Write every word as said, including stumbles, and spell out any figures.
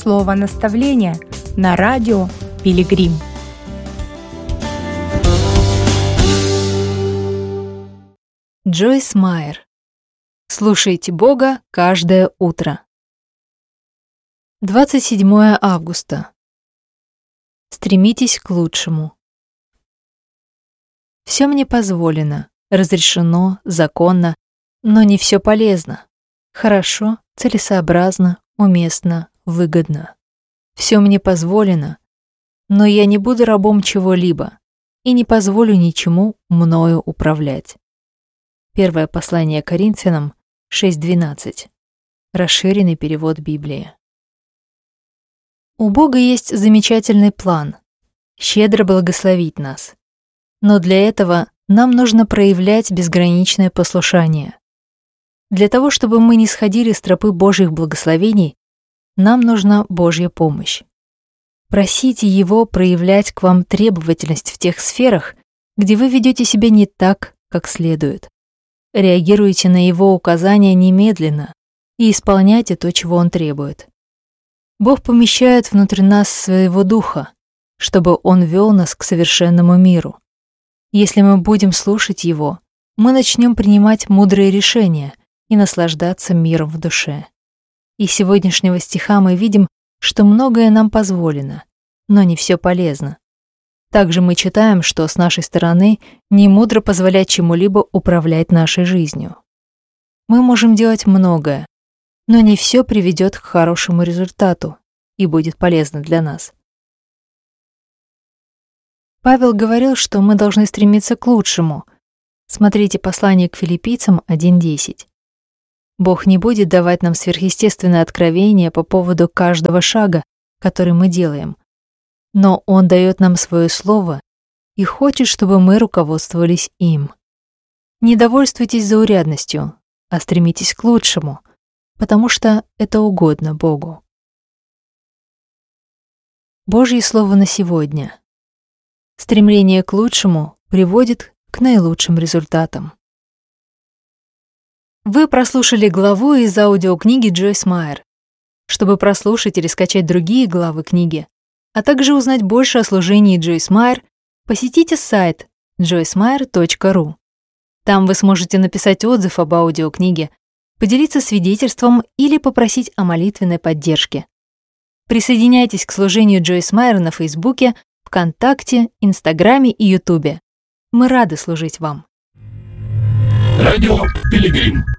Слово наставления на радио Пилигрим. Джойс Майер. Слушайте Бога каждое утро. двадцать седьмое августа. Стремитесь к лучшему. Все мне позволено, разрешено, законно, но не все полезно. Хорошо, целесообразно, уместно, выгодно. Все мне позволено, но я не буду рабом чего-либо и не позволю ничему мною управлять. Первое послание Коринфянам шесть двенадцать. Расширенный перевод Библии. У Бога есть замечательный план — щедро благословить нас. Но для этого нам нужно проявлять безграничное послушание. Для того, чтобы мы не сходили с тропы Божьих благословений, нам нужна Божья помощь. Просите Его проявлять к вам требовательность в тех сферах, где вы ведете себя не так, как следует. Реагируйте на Его указания немедленно и исполняйте то, чего Он требует. Бог помещает внутрь нас своего Духа, чтобы Он вел нас к совершенному миру. Если мы будем слушать Его, мы начнем принимать мудрые решения и наслаждаться миром в душе. Из сегодняшнего стиха мы видим, что многое нам позволено, но не все полезно. Также мы читаем, что с нашей стороны не мудро позволять чему-либо управлять нашей жизнью. Мы можем делать многое, но не все приведет к хорошему результату и будет полезно для нас. Павел говорил, что мы должны стремиться к лучшему. Смотрите послание к Филиппийцам один десять. Бог не будет давать нам сверхъестественное откровение по поводу каждого шага, который мы делаем. Но Он дает нам свое слово и хочет, чтобы мы руководствовались им. Не довольствуйтесь заурядностью, а стремитесь к лучшему, потому что это угодно Богу. Божье слово на сегодня. Стремление к лучшему приводит к наилучшим результатам. Вы прослушали главу из аудиокниги Джойс Майер. Чтобы прослушать или скачать другие главы книги, а также узнать больше о служении Джойс Майер, посетите сайт джойс майер точка ру. Там вы сможете написать отзыв об аудиокниге, поделиться свидетельством или попросить о молитвенной поддержке. Присоединяйтесь к служению Джойс Майер на Фейсбуке, ВКонтакте, Инстаграме и Ютубе. Мы рады служить вам. Радио Пилигрим.